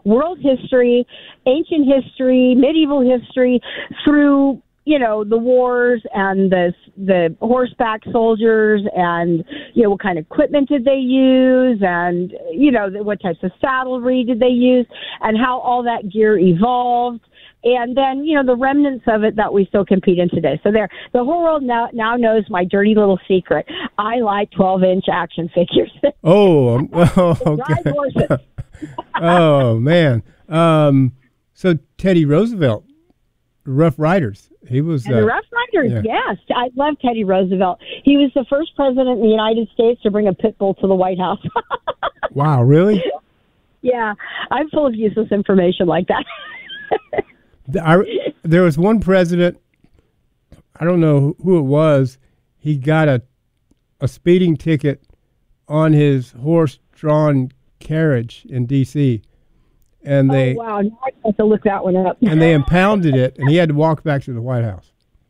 world history, ancient history, medieval history, through, you know, the wars and the horseback soldiers, and, you know, what kind of equipment did they use, and, you know, what types of saddlery did they use, and how all that gear evolved. And then, you know, the remnants of it that we still compete in today. So the whole world now knows my dirty little secret. I like 12-inch action figures. Oh, okay. Drive horses. Oh, man. So Teddy Roosevelt, Rough Riders. He was And the Rough Riders, yes. I love Teddy Roosevelt. He was the first president in the United States to bring a pit bull to the White House. Wow, really? Yeah, I'm full of useless information like that. There was one president, I don't know who it was, he got a speeding ticket on his horse-drawn carriage in D.C., and oh, wow, now I have to look that one up. and they impounded it, and he had to walk back to the White House.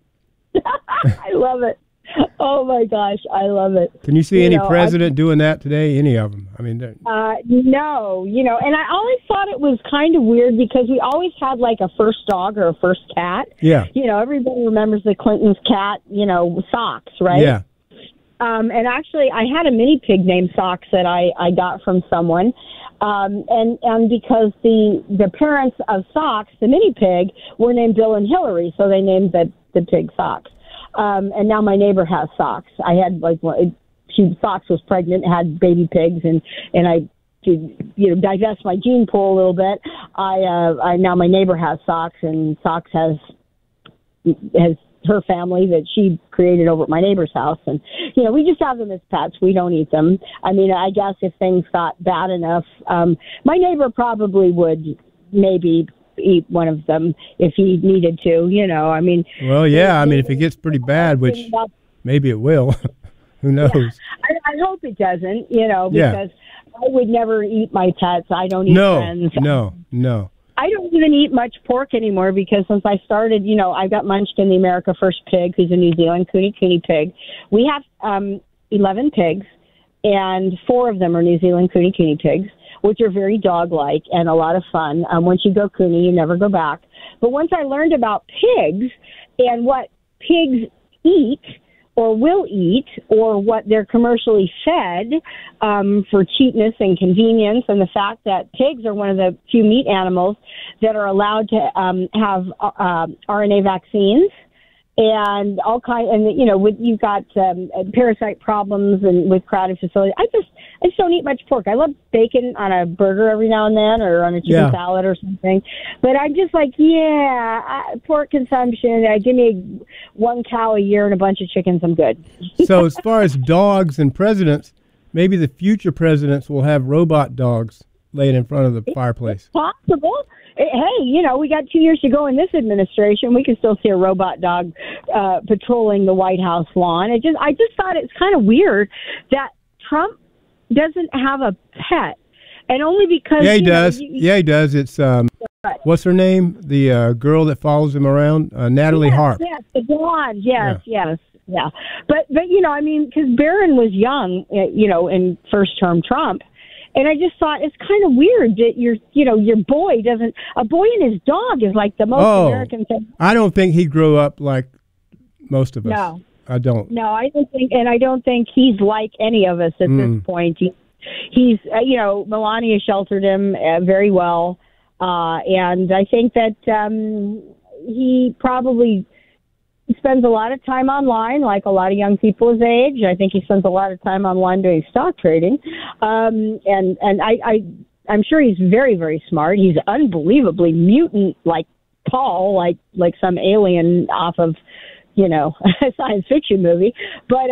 I love it. Oh, my gosh, I love it. Can you see any president doing that today? Any of them? I mean, no, you know, and I always thought it was kind of weird because we always had like a first dog or a first cat. Yeah. You know, everybody remembers the Clintons' cat, you know, Socks, right? Yeah. And actually, I had a mini pig named Socks that I got from someone. And because the parents of Socks, the mini pig, were named Bill and Hillary, so they named the pig Socks. And now my neighbor has Socks. I had Socks was pregnant, had baby pigs, and I, to, you know, divest my gene pool a little bit. I now my neighbor has Socks, and Socks has her family that she created over at my neighbor's house. And, you know, we just have them as pets. We don't eat them. I mean, I guess if things got bad enough, my neighbor probably would maybe eat one of them if he needed to, you know, I mean. Well, yeah, I mean, if it gets pretty bad, which maybe it will, who knows? Yeah. I hope it doesn't, you know, because I would never eat my pets. I don't eat friends. No. I don't even eat much pork anymore because since I started, you know, I got Munchkin, the America First pig, who's a New Zealand Cooney pig. We have 11 pigs, and 4 of them are New Zealand Cooney pigs, which are very dog-like and a lot of fun. Once you go Cooney, you never go back. But once I learned about pigs and what pigs eat or will eat, or what they're commercially fed for cheapness and convenience, and the fact that pigs are one of the few meat animals that are allowed to have RNA vaccines and all kind, and you know, you've got parasite problems and with crowded facilities. I just don't eat much pork. I love bacon on a burger every now and then, or on a chicken salad or something. But I'm just like, pork consumption. Give me 1 cow a year and a bunch of chickens. I'm good. So as far as dogs and presidents, maybe the future presidents will have robot dogs laying in front of the fireplace. It's possible. Hey, you know, we got 2 years to go in this administration. We can still see a robot dog patrolling the White House lawn. I just thought it's kind of weird that Trump doesn't have a pet, and only because he does. He does. It's what's her name? The girl that follows him around, Natalie Hart. Yes, the blonde. Yes. Yeah. But you know, I mean, because Barron was young, you know, in first term Trump. And I just thought it's kind of weird that your boy doesn't. A boy and his dog is like the most American thing. I don't think he grew up like most of us. No, I don't. No, I don't think, and I don't think he's like any of us at this point. He's you know, Melania sheltered him very well, and I think that he probably spends a lot of time online, like a lot of young people his age. I think he spends a lot of time online doing stock trading. And I'm sure he's very, very smart. He's unbelievably mutant, like tall, like some alien off of, you know, a science fiction movie. But,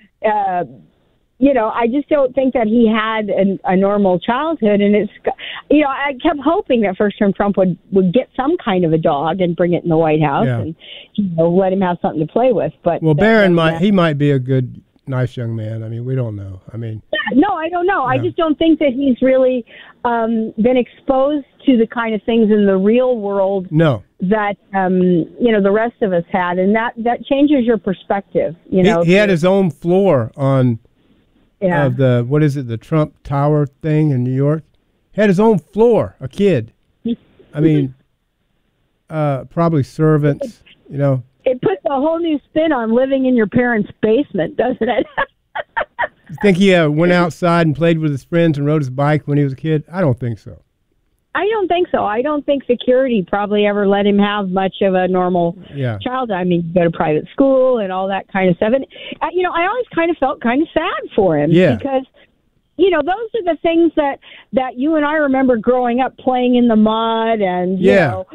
you know, I just don't think that he had a normal childhood. And it's, you know, I kept hoping that first term Trump would get some kind of a dog and bring it in the White House and, you know, let him have something to play with. But Barron might be a good, nice young man. I mean, we don't know. I mean, no, I don't know. I just don't think that he's really been exposed to the kind of things in the real world. No. That you know, the rest of us had, and that changes your perspective. You know, he had his own floor on. Of the, what is it, the Trump Tower thing in New York? had his own floor, a kid. I mean, probably servants, you know. It puts a whole new spin on living in your parents' basement, doesn't it? You think he went outside and played with his friends and rode his bike when he was a kid? I don't think so. I don't think so. I don't think security probably ever let him have much of a normal childhood. I mean, go to private school and all that kind of stuff. And, you know, I always kind of felt kind of sad for him because, you know, those are the things that you and I remember growing up playing in the mud and, you know,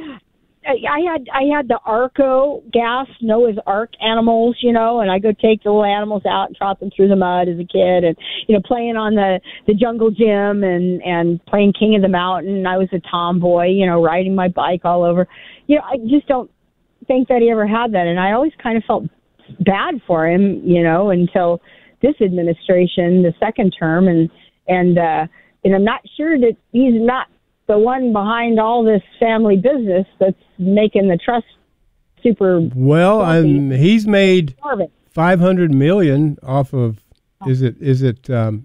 I had the Arco gas, Noah's Ark animals, you know, and I go take the little animals out and trot them through the mud as a kid, and you know, playing on the jungle gym and playing King of the Mountain. I was a tomboy, you know, riding my bike all over. You know, I just don't think that he ever had that, and I always kind of felt bad for him, you know, until this administration, the second term, and I'm not sure that he's not the one behind all this family business that's making the trust super well. He's made $500 million off of is it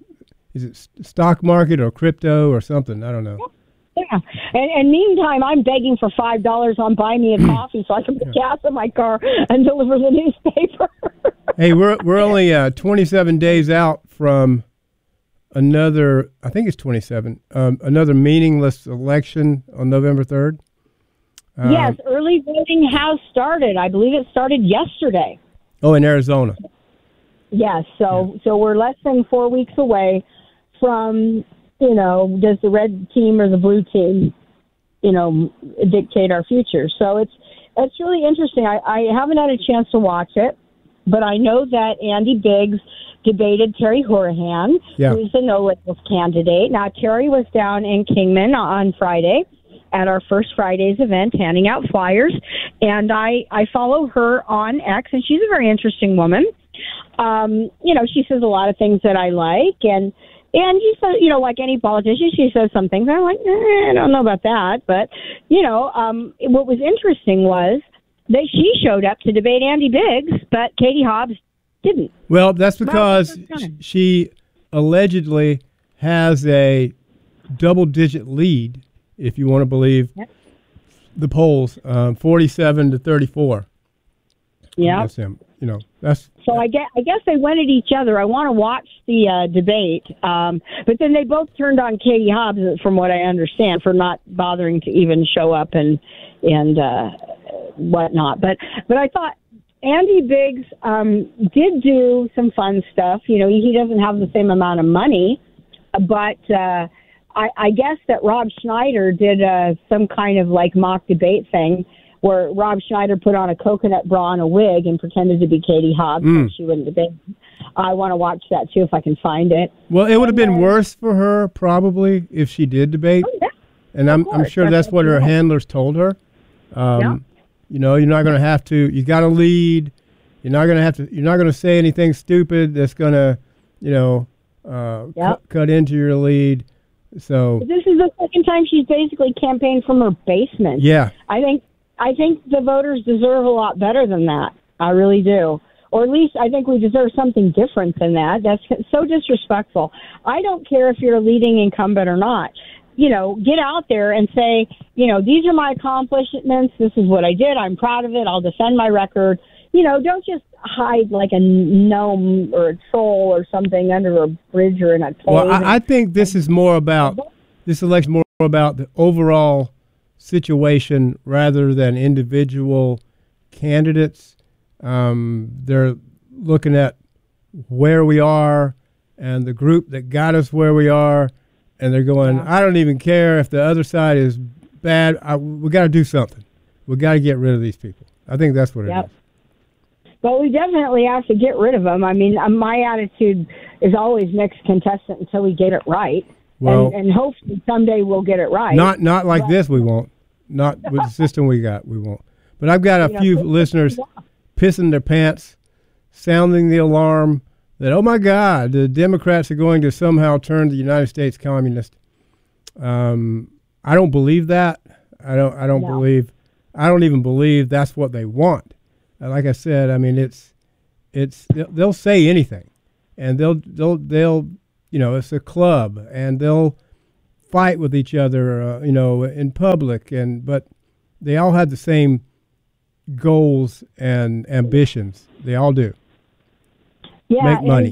stock market or crypto or something? I don't know. Yeah, and meantime, I'm begging for $5 on Buy Me a Coffee so I can put gas in my car and deliver the newspaper. Hey, we're only 27 days out from another, I think it's 27, another meaningless election on November 3rd. Yes, early voting has started. I believe it started yesterday. Oh, in Arizona. Yes, so we're less than 4 weeks away from, you know, does the red team or the blue team, you know, dictate our future. So it's really interesting. I haven't had a chance to watch it, but I know that Andy Biggs debated Terry Horahan, who's the no-labels candidate. Now, Terry was down in Kingman on Friday at our First Fridays event, handing out flyers, and I follow her on X, and she's a very interesting woman. You know, she says a lot of things that I like, and she says, you know, like any politician, she says some things I'm like, I don't know about that, but, you know, what was interesting was that she showed up to debate Andy Biggs, but Katie Hobbs didn't. Well, that's because she allegedly has a double-digit lead, if you want to believe the polls, 47 to 34. Yeah, that's him. You know, that's so. I guess they went at each other. I want to watch the debate, but then they both turned on Katie Hobbs, from what I understand, for not bothering to even show up and whatnot. But I thought Andy Biggs did do some fun stuff. You know, he doesn't have the same amount of money, but I guess that Rob Schneider did some kind of like mock debate thing where Rob Schneider put on a coconut bra and a wig and pretended to be Katie Hobbs so she wouldn't debate. I want to watch that too if I can find it. Well, it would have been worse for her probably if she did debate. Oh, yeah. And I'm sure that's what her handlers told her. You know, you're not going to have to. You got to lead. You're not going to have to. You're not going to say anything stupid that's going to, you know, cut into your lead. So this is the second time she's basically campaigned from her basement. Yeah, I think the voters deserve a lot better than that. I really do. Or at least I think we deserve something different than that. That's so disrespectful. I don't care if you're a leading incumbent or not. You know, get out there and say, you know, these are my accomplishments. This is what I did. I'm proud of it. I'll defend my record. You know, don't just hide like a gnome or a troll or something under a bridge or in a cave. Well, I think this is more about, this election more about the overall situation rather than individual candidates. They're looking at where we are and the group that got us where we are, and they're going, I don't even care if the other side is bad. We got to do something. We got to get rid of these people. I think that's what it is. But we definitely have to get rid of them. I mean, my attitude is always next contestant until we get it right. Well, and hopefully someday we'll get it right. Not like this, we won't. Not with the system we got, we won't. But I've got a few listeners pissing their pants, sounding the alarm that, oh my God, the Democrats are going to somehow turn the United States communist. I don't believe that. I don't even believe that's what they want. Like I said, I mean, they'll say anything, and they'll you know, it's a club, and they'll fight with each other, in public, but they all had the same goals and ambitions. They all do. Yeah, make money.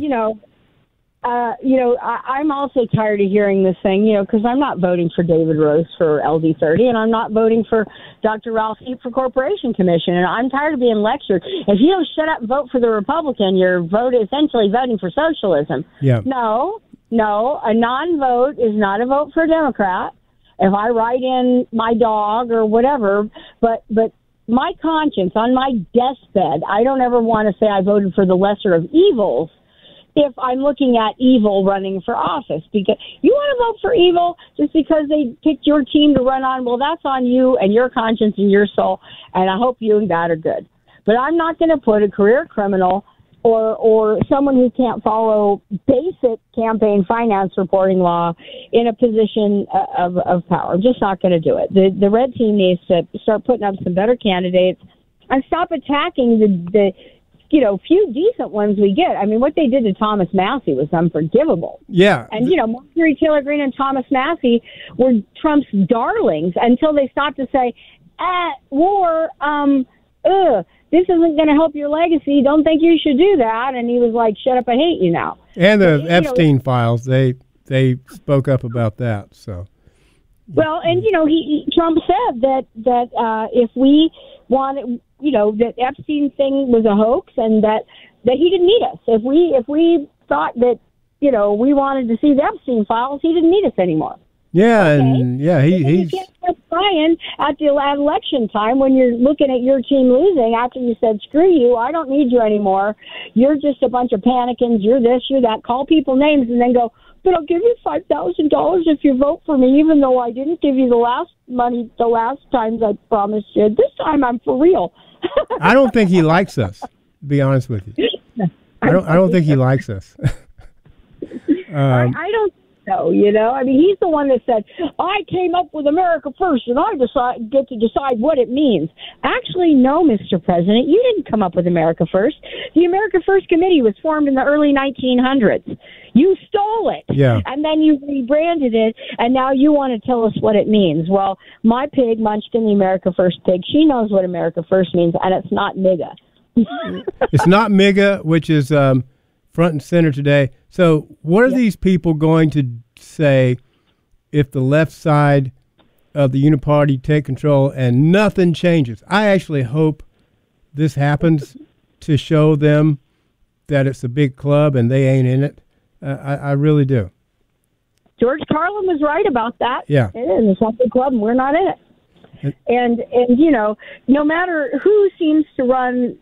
And, I'm also tired of hearing this thing, because I'm not voting for David Rose for LD30, and I'm not voting for Dr. Ralph Heap for Corporation Commission, and I'm tired of being lectured. If you don't shut up and vote for the Republican, you're essentially voting for socialism. Yeah. No, a non-vote is not a vote for a Democrat. If I write in my dog or whatever, but my conscience on my deathbed, I don't ever want to say I voted for the lesser of evils if I'm looking at evil running for office. Because you want to vote for evil just because they picked your team to run on, well, that's on you and your conscience and your soul, and I hope you and God are good. But I'm not going to put a career criminal or someone who can't follow basic campaign finance reporting law in a position of power. I'm just not going to do it. The red team needs to start putting up some better candidates and stop attacking the few decent ones we get. I mean, what they did to Thomas Massey was unforgivable. Yeah. And, Marjorie Taylor Greene and Thomas Massey were Trump's darlings until they stopped to say, war, this isn't going to help your legacy. Don't think you should do that. And he was like, shut up, I hate you now. And the Epstein files, they spoke up about that. So. Well, and, Trump said that if we wanted, that Epstein thing was a hoax and that he didn't need us. If we thought that, we wanted to see the Epstein files, he didn't need us anymore. Yeah, okay? and he's... You can't start crying at the election time when you're looking at your team losing after you said, screw you, I don't need you anymore. You're just a bunch of panicans, you're this, you're that. Call people names and then go, but I'll give you $5,000 if you vote for me, even though I didn't give you the last times I promised you. This time I'm for real. I don't think he likes us, to be honest with you. I don't think he likes us. I don't know, I mean, he's the one that said, I came up with America First, and I get to decide what it means. Actually, no, Mr. President, you didn't come up with America First. The America First Committee was formed in the early 1900s. You stole it. Yeah. And then you rebranded it, and now you want to tell us what it means. Well, my pig, Munchkin, the America First pig, she knows what America First means, and it's not MIGA. It's not MIGA, which is front and center today. So what are these people going to say if the left side of the Uniparty take control and nothing changes? I actually hope this happens to show them that it's a big club and they ain't in it. I really do. George Carlin was right about that. Yeah. It is. It's not a big club and we're not in it. And no matter who seems to run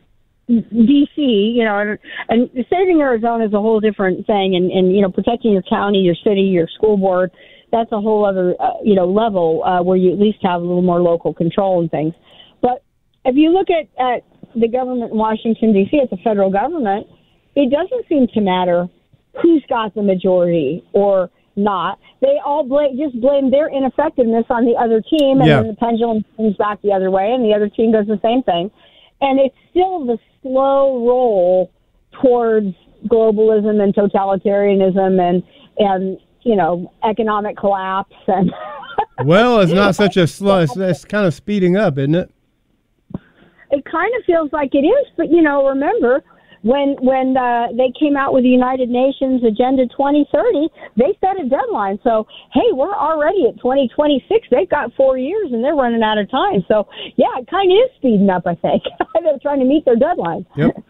D.C., and saving Arizona is a whole different thing, and protecting your county, your city, your school board, that's a whole other, level where you at least have a little more local control and things. But if you look at the government in Washington, D.C., at the federal government, it doesn't seem to matter who's got the majority or not. They all blame their ineffectiveness on the other team, and then the pendulum swings back the other way, and the other team does the same thing. And it's still the slow roll towards globalism and totalitarianism and economic collapse. And well, it's not such a slow. It's kind of speeding up, isn't it? It kind of feels like it is, but remember when they came out with the United Nations Agenda 2030, they set a deadline. So, hey, we're already at 2026. They've got 4 years, and they're running out of time. So, yeah, it kind of is speeding up, I think. They're trying to meet their deadline.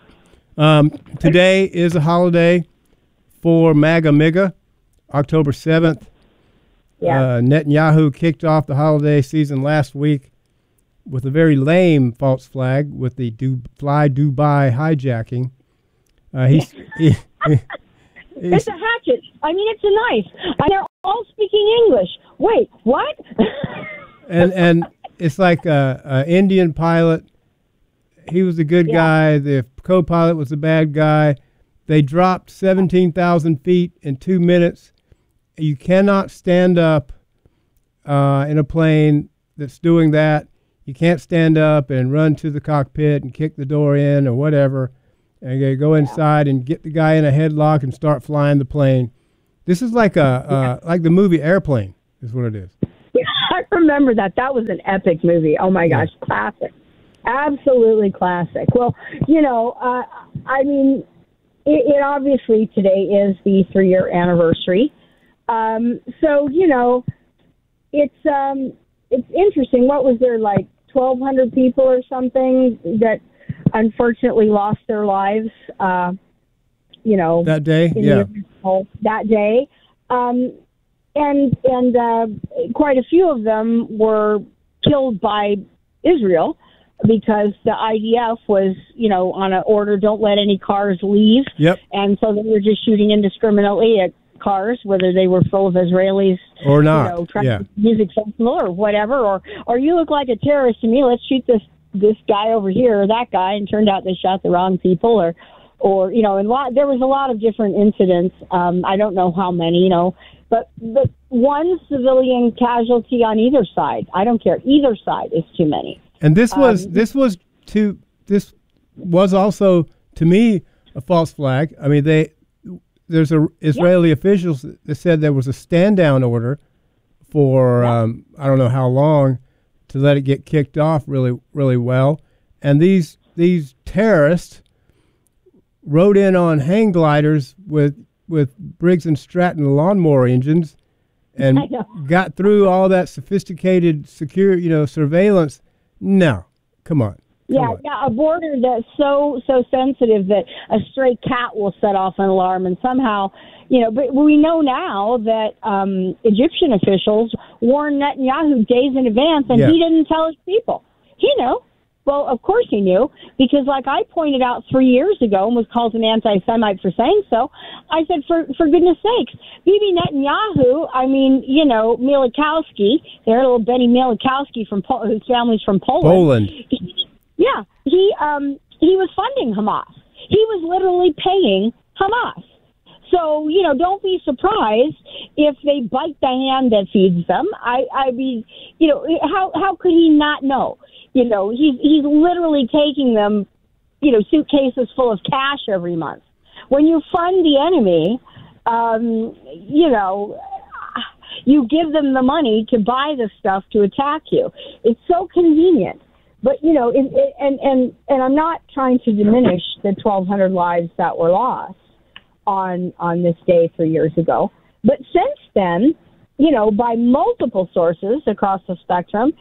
Yep. Today is a holiday for MAGA, October 7th. Yeah. Netanyahu kicked off the holiday season last week with a very lame false flag with the Fly Dubai hijacking. It's a hatchet. I mean, it's a knife. And they're all speaking English. Wait, what? and it's like a Indian pilot. He was the good guy. The co-pilot was the bad guy. They dropped 17,000 feet in 2 minutes. You cannot stand up in a plane that's doing that. You can't stand up and run to the cockpit and kick the door in or whatever, and you go inside and get the guy in a headlock and start flying the plane. This is like like the movie Airplane. is what it is. I remember that. That was an epic movie. Oh, my gosh. Classic. Absolutely classic. Well, I mean, it obviously today is the 3-year anniversary. So, it's interesting. What was there, like 1,200 people or something that unfortunately lost their lives, that day? Yeah. That day. And quite a few of them were killed by Israel because the IDF was, on an order, don't let any cars leave. Yep. And so they were just shooting indiscriminately at cars, whether they were full of Israelis or not, trying to music festival or whatever, or you look like a terrorist to me, let's shoot this guy over here or that guy, and turned out they shot the wrong people, or there was a lot of different incidents. I don't know how many, but one civilian casualty on either side. I don't care. Either side is too many. And this was also, to me, a false flag. I mean, there's Israeli officials that said there was a stand-down order for I don't know how long to let it get kicked off really, really well. And these terrorists rode in on hang gliders with Briggs and Stratton lawnmower engines and got through all that sophisticated surveillance. No, come on. Yeah, a border that's so sensitive that a stray cat will set off an alarm, and somehow, but we know now that Egyptian officials warned Netanyahu days in advance, and he didn't tell his people. He knew. Well, of course he knew, because like I pointed out 3 years ago and was called an anti-Semite for saying so, I said, for goodness sakes, Bibi Netanyahu, I mean, Milikowski, their little Benny Milikowski whose family's from Poland. He was funding Hamas. He was literally paying Hamas. So, don't be surprised if they bite the hand that feeds them. I mean, how could he not know? He's literally taking them, suitcases full of cash every month. When you fund the enemy, you give them the money to buy the stuff to attack you. It's so convenient. But, and I'm not trying to diminish the 1,200 lives that were lost on this day 3 years ago. But since then, by multiple sources across the spectrum,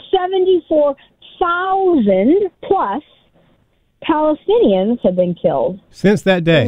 74,000 plus Palestinians have been killed. Since that day.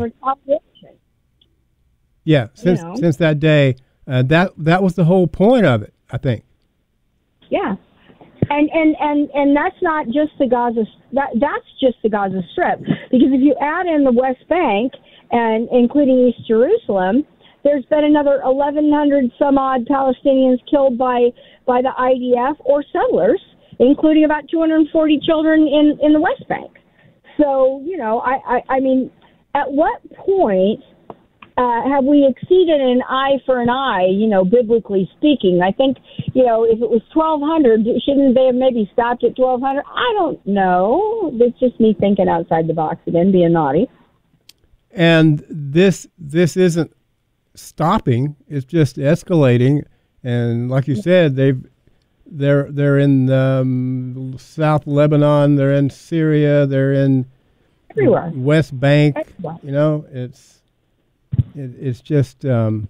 Yeah, since that day. That was the whole point of it, I think. Yeah. And that's not just the Gaza. That's just the Gaza Strip. Because if you add in the West Bank and including East Jerusalem, there's been another 1,100 some odd Palestinians killed by the IDF or settlers, including about 240 children in the West Bank. So I mean, at what point have we exceeded an eye for an eye, biblically speaking? I think, if it was 1,200, shouldn't they have maybe stopped at 1,200? I don't know. It's just me thinking outside the box again, being naughty. And this isn't stopping; it's just escalating. And like you said, they're in South Lebanon, they're in Syria, they're in everywhere. West Bank. Everywhere. It's just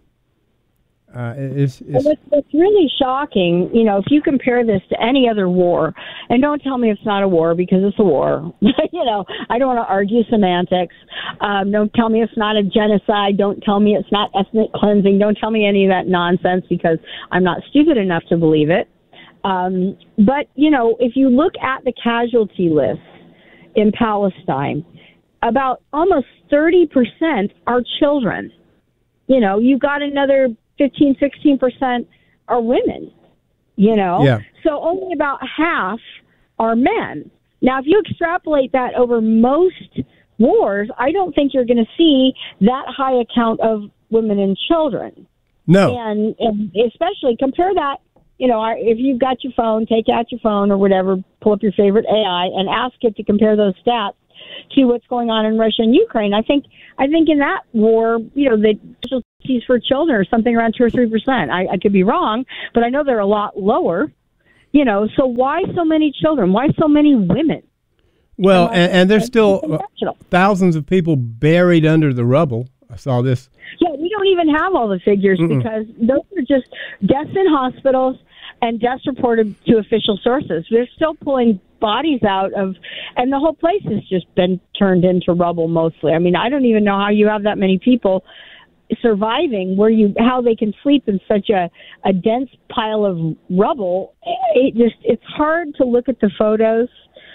What's really shocking, if you compare this to any other war, and don't tell me it's not a war, because it's a war. I don't want to argue semantics. Don't tell me it's not a genocide. Don't tell me it's not ethnic cleansing. Don't tell me any of that nonsense, because I'm not stupid enough to believe it. But if you look at the casualty list in Palestine, about almost 30% are children. You've got another 15, 16% are women, Yeah. So only about half are men. Now, if you extrapolate that over most wars, I don't think you're going to see that high a count of women and children. No. And especially compare that, if you've got your phone, take out your phone or whatever, pull up your favorite AI and ask it to compare those stats to what's going on in Russia and Ukraine. I think in that war, the casualties for children are something around 2 or 3%. I could be wrong, but I know they're a lot lower. So why so many children? Why so many women? Well, and there's still thousands of people buried under the rubble. I saw this. Yeah, we don't even have all the figures because those are just deaths in hospitals and deaths reported to official sources. They're still pulling bodies out of, and the whole place has just been turned into rubble mostly. I mean, I don't even know how you have that many people surviving how they can sleep in such a dense pile of rubble. It's hard to look at the photos.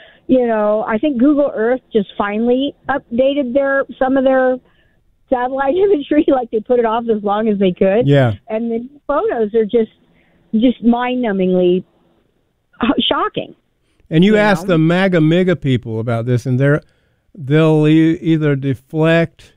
I think Google Earth just finally updated some of their satellite imagery, like they put it off as long as they could. Yeah. And the photos are just mind-numbingly shocking. And you ask the MAGA people about this, and they'll either deflect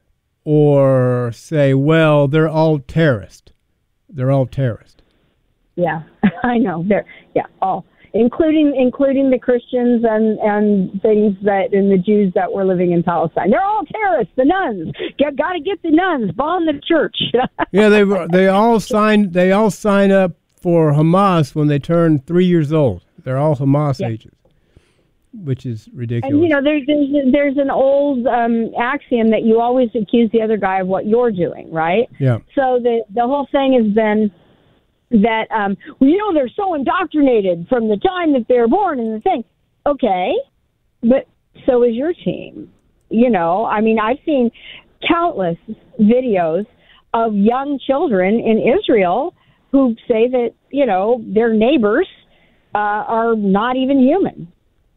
or say, well, they're all terrorists. They're all terrorists. Yeah, I know. All. Including the Christians and things and the Jews that were living in Palestine. They're all terrorists. The nuns. Got to get the nuns. Bomb the church. Yeah, they all sign up for Hamas when they turn 3 years old. They're all Hamas agents, which is ridiculous. And there's an old axiom that you always accuse the other guy of what you're doing, right? Yeah. So the whole thing has been that they're so indoctrinated from the time that they're born and the thing. Okay, but so is your team. I've seen countless videos of young children in Israel who say that their neighbors are not even human.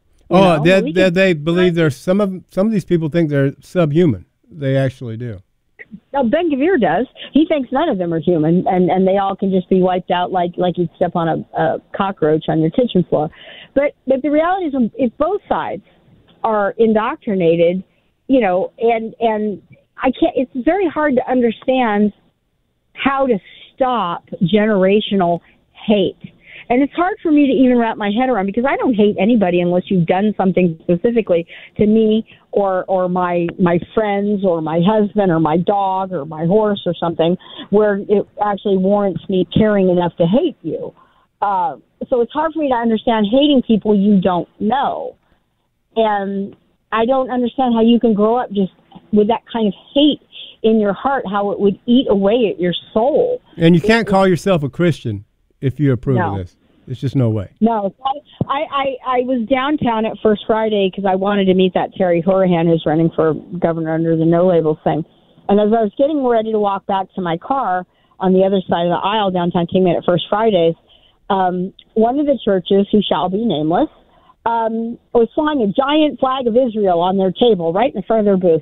They believe there's some of these people think they're subhuman. They actually do. Now, Ben-Gvir does. He thinks none of them are human, and they all can just be wiped out like you'd step on a cockroach on your kitchen floor. But the reality is, if both sides are indoctrinated, and I can't. It's very hard to understand how to stop generational hate. And it's hard for me to even wrap my head around because I don't hate anybody unless you've done something specifically to me or my friends or my husband or my dog or my horse or something where it actually warrants me caring enough to hate you. So it's hard for me to understand hating people you don't know. And I don't understand how you can grow up just with that kind of hate in your heart, how it would eat away at your soul. And you can't call yourself a Christian if you approve of this. There's just no way. No. I was downtown at First Friday because I wanted to meet that Terry Horahan who's running for governor under the No Labels thing. And as I was getting ready to walk back to my car on the other side of the aisle downtown Kingman at First Fridays, one of the churches, who shall be nameless, was flying a giant flag of Israel on their table right in front of their booth.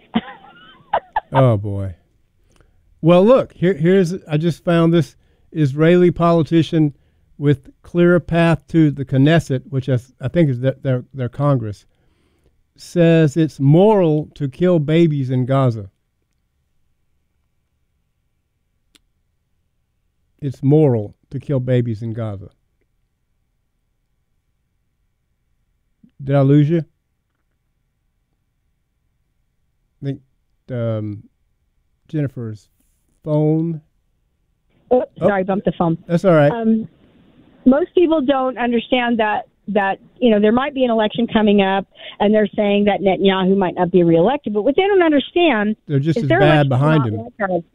Oh, boy. Well, look, here's I just found this Israeli politician with clear path to the Knesset, which I think is their Congress, says it's moral to kill babies in Gaza. It's moral to kill babies in Gaza. Did I lose you? I think Jennifer's phone. Oh, sorry, bumped the phone. That's all right. Most people don't understand that there might be an election coming up, and they're saying that Netanyahu might not be reelected. But what they don't understand, they're just as bad behind him.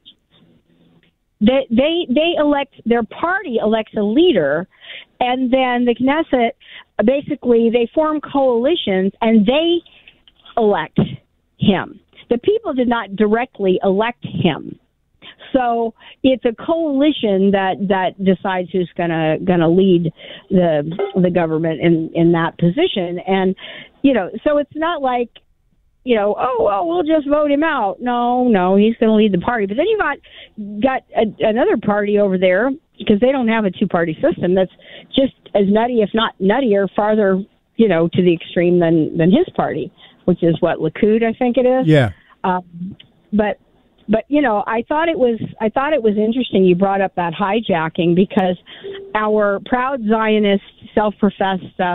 They elect, their party elects a leader, and then the Knesset basically they form coalitions and they elect him. The people did not directly elect him. So it's a coalition that decides who's gonna lead the government in that position, and so it's not like we'll just vote him out. No, he's going to lead the party. But then you got another party over there because they don't have a two-party system that's just as nutty, if not nuttier, farther to the extreme than his party, which is what Likud, I think it is. Yeah. But I thought it was interesting you brought up that hijacking because our proud Zionist, self-professed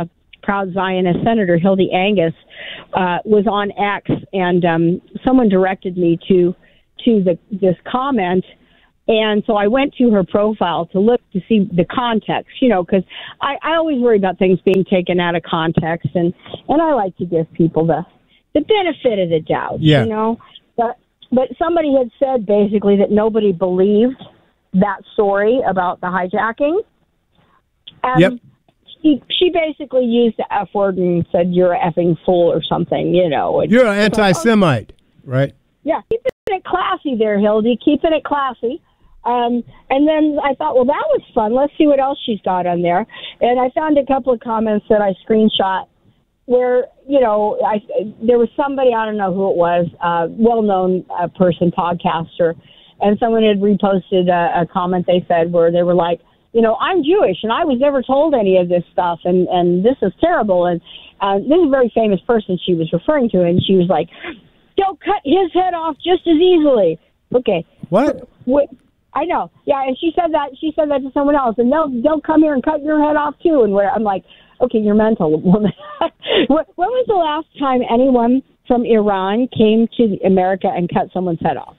proud Zionist senator, Hildy Angus, was on X, and someone directed me to this comment. And so I went to her profile to look to see the context, because I always worry about things being taken out of context, and I like to give people the benefit of the doubt, But somebody had said basically that nobody believed that story about the hijacking. And yep. She basically used the F word and said, "You're an effing fool," or something, You're an anti-Semite, right? Yeah, keeping it classy there, Hildy, keeping it classy. And then I thought, well, that was fun. Let's see what else she's got on there. And I found a couple of comments that I screenshot where, there was somebody, I don't know who it was, well-known person, podcaster, and someone had reposted a comment they said where they were like, I'm Jewish, and I was never told any of this stuff, and this is terrible. And this is a very famous person she was referring to, and she was like, they'll cut his head off just as easily. Okay. What? I know. Yeah, and she said that to someone else, and they'll come here and cut your head off too. And I'm like, okay, you're mental, woman. When was the last time anyone from Iran came to America and cut someone's head off?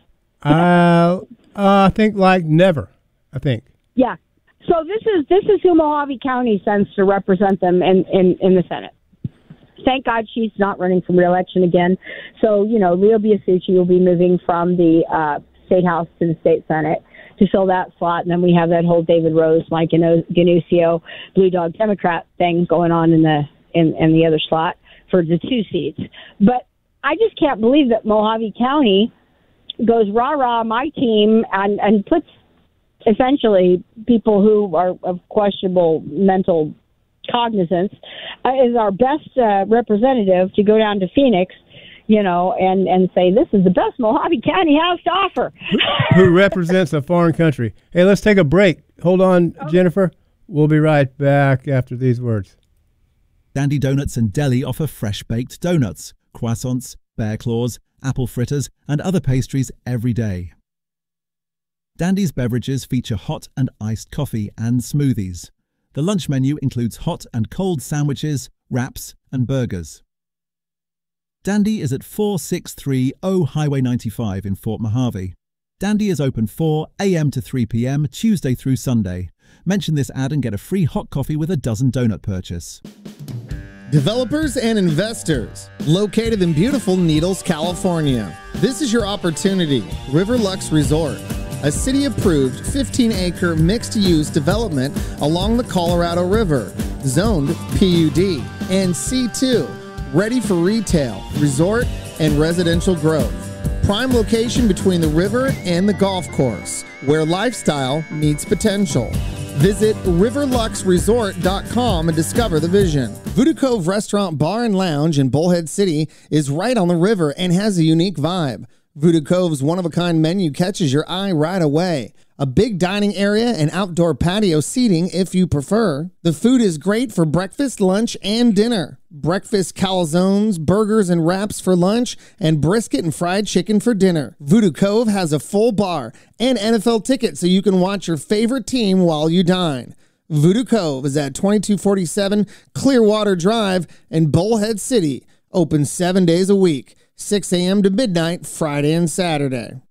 I think like never. I think. Yeah. So this is who Mojave County sends to represent them in the Senate. Thank God she's not running for re-election again. So, Leo Biasucci will be moving from the State House to the State Senate to fill that slot. And then we have that whole David Rose, Mike Ganusio, Blue Dog Democrat thing going on in the other slot for the 2 seats. But I just can't believe that Mojave County goes rah-rah my team and puts essentially people who are of questionable mental cognizance is our best representative to go down to Phoenix, and say this is the best Mojave County has to offer. Who represents a foreign country. Hey, let's take a break. Hold on, Jennifer. We'll be right back after these words. Dandy Donuts and Deli offer fresh-baked donuts, croissants, bear claws, apple fritters, and other pastries every day. Dandy's beverages feature hot and iced coffee and smoothies. The lunch menu includes hot and cold sandwiches, wraps, and burgers. Dandy is at 4630 Highway 95 in Fort Mojave. Dandy is open 4 a.m. to 3 p.m. Tuesday through Sunday. Mention this ad and get a free hot coffee with a dozen donut purchase. Developers and investors, located in beautiful Needles, California. This is your opportunity. Riverlux Resort, a city-approved 15-acre mixed-use development along the Colorado River, zoned PUD and C2, ready for retail, resort, and residential growth. Prime location between the river and the golf course, where lifestyle meets potential. Visit riverluxresort.com and discover the vision. Voodoo Cove Restaurant, Bar, and Lounge in Bullhead City is right on the river and has a unique vibe. Voodoo Cove's one-of-a-kind menu catches your eye right away. A big dining area and outdoor patio seating if you prefer. The food is great for breakfast, lunch, and dinner. Breakfast calzones, burgers, and wraps for lunch, and brisket and fried chicken for dinner. Voodoo Cove has a full bar and NFL tickets so you can watch your favorite team while you dine. Voodoo Cove is at 2247 Clearwater Drive in Bullhead City. Open 7 days a week, 6 a.m. to midnight, Friday and Saturday.